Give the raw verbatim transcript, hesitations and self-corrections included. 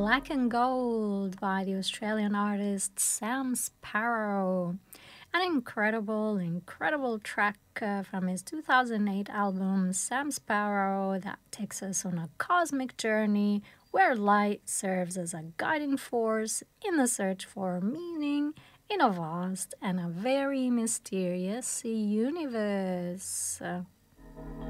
Black and Gold by the Australian artist Sam Sparrow. An incredible, incredible track uh, from his two thousand eight album Sam Sparrow that takes us on a cosmic journey where light serves as a guiding force in the search for meaning in a vast and a very mysterious universe.